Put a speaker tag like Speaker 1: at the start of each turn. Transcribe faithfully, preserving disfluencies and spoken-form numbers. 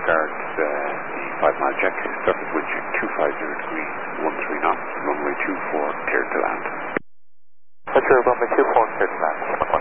Speaker 1: start uh, the five mile check, surface wind check two five zero degrees, one three knots, runway two four, cleared to land.
Speaker 2: That's uh, runway two four, cleared to land.